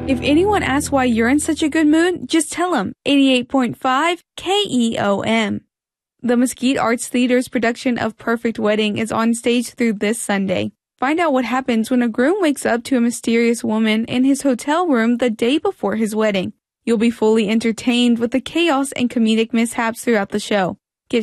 If anyone asks why you're in such a good mood, just tell them 88.5 KEOM. The Mesquite Arts Theater's production of Perfect Wedding is on stage through this Sunday. Find out what happens when a groom wakes up to a mysterious woman in his hotel room the day before his wedding. You'll be fully entertained with the chaos and comedic mishaps throughout the show.